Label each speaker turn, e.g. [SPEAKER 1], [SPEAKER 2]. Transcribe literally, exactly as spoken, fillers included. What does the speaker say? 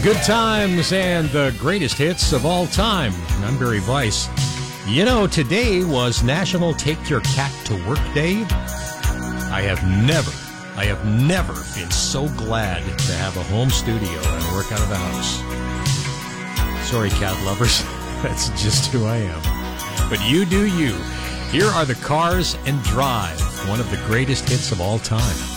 [SPEAKER 1] Good times and the greatest hits of all time. I'm Barry Weiss. You know, today was National Take Your Cat to Work Day. I have never, I have never been so glad to have a home studio and work out of the house. Sorry, cat lovers. That's just who I am. But you do you. Here are the Cars and Drive, one of the greatest hits of all time.